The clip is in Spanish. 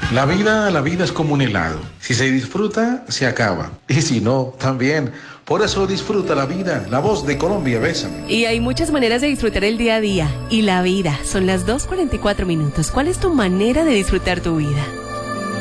La vida es como un helado. Si se disfruta, se acaba. Y si no, también. Por eso disfruta la vida. La voz de Colombia, bésame. Y hay muchas maneras de disfrutar el día a día y la vida. Son las 2:44. ¿Cuál es tu manera de disfrutar tu vida?